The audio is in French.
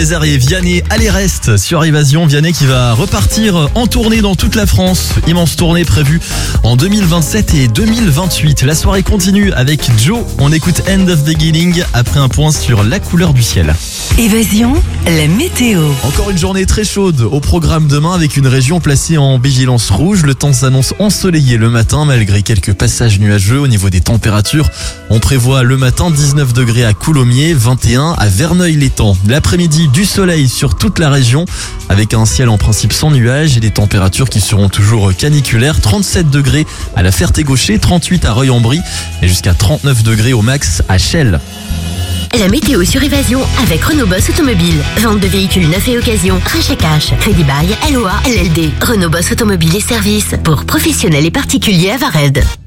César et Vianney à l'Erest sur Évasion. Vianney qui va repartir en tournée dans toute la France. Immense tournée prévue en 2027 et 2028. La soirée continue avec Joe. On écoute End of Beginning après un point sur la couleur du ciel. Évasion, la météo. Encore une journée très chaude au programme demain avec une région placée en vigilance rouge. Le temps s'annonce ensoleillé le matin malgré quelques passages nuageux. Au niveau des températures, on prévoit le matin 19 degrés à Coulommiers, 21 à Verneuil-l'Étang. L'après-midi, du soleil sur toute la région avec un ciel en principe sans nuages et des températures qui seront toujours caniculaires. 37 degrés à la Ferté-Gaucher, 38 à Reuil-en-Brie et jusqu'à 39 degrés au max à Chelles. La météo sur Évasion avec Renault Boss Automobile. Vente de véhicules neufs et occasion, rachat cash, crédit bail, LOA, LLD. Renault Boss Automobile et services pour professionnels et particuliers à Vared.